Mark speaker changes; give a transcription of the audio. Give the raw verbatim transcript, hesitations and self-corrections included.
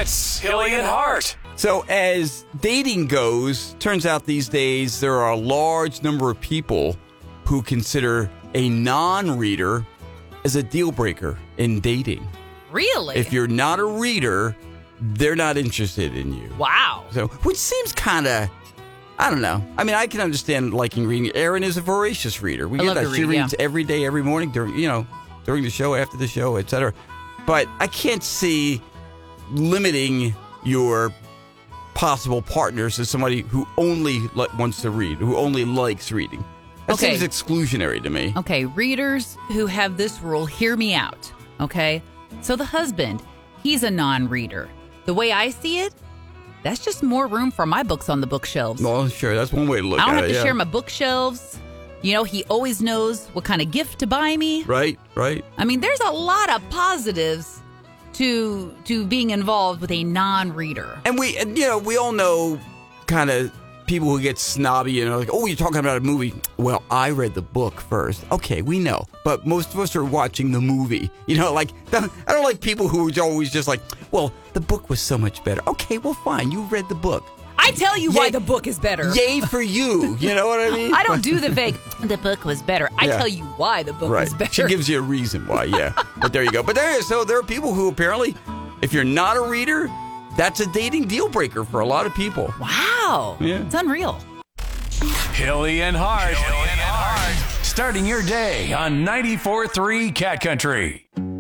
Speaker 1: It's Hilly and Hart.
Speaker 2: So as dating goes, turns out these days there are a large number of people who consider a non-reader as a deal breaker in dating.
Speaker 3: Really?
Speaker 2: If you're not a reader, they're not interested in you.
Speaker 3: Wow.
Speaker 2: So, which seems kind of, I don't know. I mean, I can understand liking reading. Erin is a voracious reader. We
Speaker 3: I
Speaker 2: get
Speaker 3: love
Speaker 2: that.
Speaker 3: to
Speaker 2: She
Speaker 3: read,
Speaker 2: reads
Speaker 3: yeah.
Speaker 2: every day, every morning during, you know, during the show, after the show, et cetera. But I can't see limiting your possible partners to somebody who only li- wants to read, who only likes reading. That
Speaker 3: Okay.
Speaker 2: seems exclusionary to me.
Speaker 3: Okay, readers who have this rule, hear me out, okay? So the husband, he's a non-reader. The way I see it, that's just more room for my books on the bookshelves.
Speaker 2: Well, sure, that's one way to look
Speaker 3: I don't
Speaker 2: at
Speaker 3: have
Speaker 2: it.
Speaker 3: to
Speaker 2: yeah.
Speaker 3: share my bookshelves. You know, he always knows what kind of gift to buy me.
Speaker 2: Right, right.
Speaker 3: I mean, there's a lot of positives to to being involved with a non-reader.
Speaker 2: And we, and, you know, we all know kind of people who get snobby, you know, like, oh, you're talking about a movie. Well, I read the book first. Okay, we know. But most of us are watching the movie. You know, like, I don't like people who are always just like, well, the book was so much better. Okay, well, fine. You read the book.
Speaker 3: I tell you why
Speaker 2: Yay-
Speaker 3: the book is better.
Speaker 2: Yay for you. You know what I mean?
Speaker 3: I don't do the vague, the book was better. I
Speaker 2: Yeah.
Speaker 3: tell you why the book
Speaker 2: Right.
Speaker 3: was better.
Speaker 2: She gives you a reason why, yeah. But there you go. But there is, so there are people who apparently, if you're not a reader, that's a dating deal breaker for a lot of people.
Speaker 3: Wow.
Speaker 2: Yeah.
Speaker 3: It's unreal.
Speaker 1: Hilly and Hart. Hilly and Hart. Starting your day on ninety-four point three Cat Country.